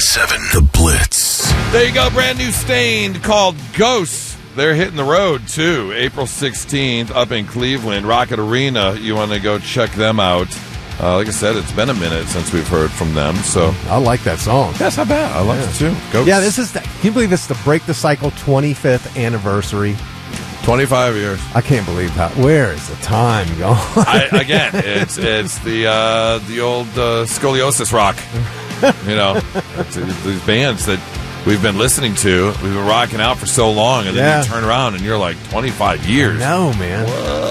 99.7 The Blitz. There you go, brand new Stained called Ghosts. They're hitting the road, too. April 16th up in Cleveland, Rocket Arena. You want to go check them out. Like I said, it's been a minute since we've heard from them. So I like that song. that's not bad. I like it, too. Ghosts. Yeah, can you believe this is the Break the Cycle 25th anniversary? 25 years. I can't believe where is the time going? Again, it's the old scoliosis rock. You know, it's these bands that we've been listening to, we've been rocking out for so long, and then you turn around and you're like 25 years. No, man.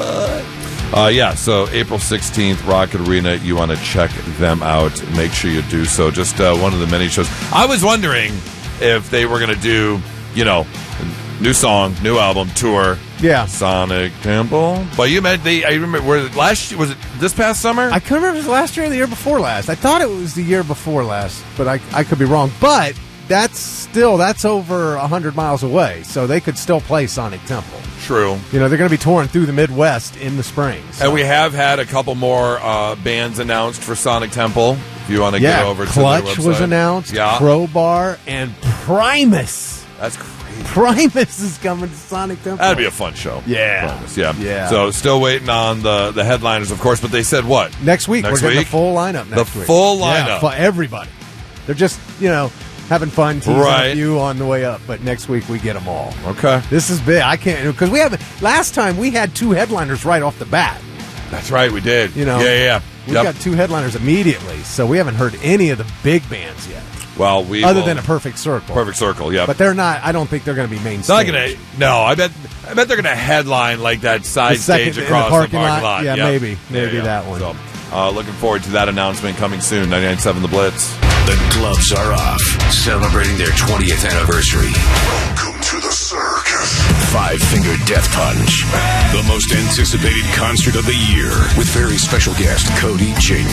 What? So April 16th, Rocket Arena. You want to check them out. Make sure you do so. Just one of the many shows. I was wondering if they were going to do, new song, new album, tour. Yeah. Sonic Temple. But you meant I remember, was it this past summer? I couldn't remember if it was last year or the year before last. I thought it was the year before last, but I could be wrong. But that's over 100 miles away, so they could still play Sonic Temple. True. They're going to be touring through the Midwest in the spring. So. And we have had a couple more bands announced for Sonic Temple. If you want to get over to Clutch their website. was announced, Crowbar, and Primus. That's crazy. Primus is coming to Sonic Temple. That'd be a fun show. Yeah. Primus, yeah. So still waiting on the headliners, of course, but they said what? Next week. We're getting the full lineup next week. The full lineup. Yeah, for everybody. They're just, having fun, teasing up you on the way up, but next week we get them all. Okay. This is big. I can't, because last time we had two headliners right off the bat. That's right, we did. Yeah. We got two headliners immediately, so we haven't heard any of the big bands yet. Well, other than a Perfect Circle. Perfect Circle, yeah. But they're not. I don't think they're going to be main stage. I bet they're going to headline like that side stage across the parking lot. Yeah, maybe that one. So, looking forward to that announcement coming soon. 99.7 The Blitz. The gloves are off, celebrating their 20th anniversary. Welcome to the circus. Five Finger Death Punch, the most anticipated concert of the year, with very special guest Cody J.